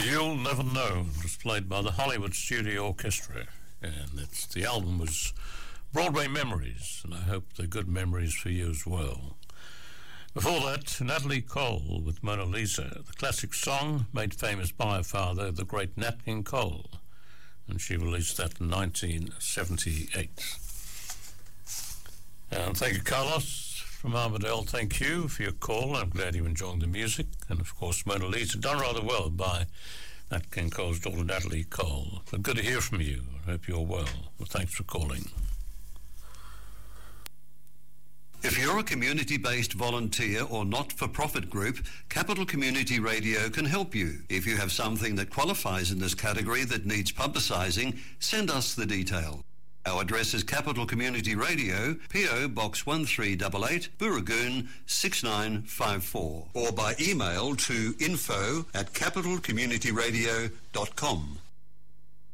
You'll Never Know was played by the Hollywood Studio Orchestra, and the album was Broadway Memories, and I hope they're good memories for you as well. Before that, Natalie Cole with Mona Lisa, the classic song made famous by her father, the great Nat King Cole, and she released that in 1978. And thank you, Carlos from Armadale. Thank you for your call. I'm glad you're enjoying the music. And of course, Mona Lisa, done rather well by Nat King Cole's daughter, Natalie Cole. But good to hear from you. I hope you're well. Well, thanks for calling. If you're a community-based volunteer or not-for-profit group, Capital Community Radio can help you. If you have something that qualifies in this category that needs publicising, send us the detail. Our address is Capital Community Radio, PO Box 1388, Booragoon 6954, or by email to info@capitalcommunityradio.com.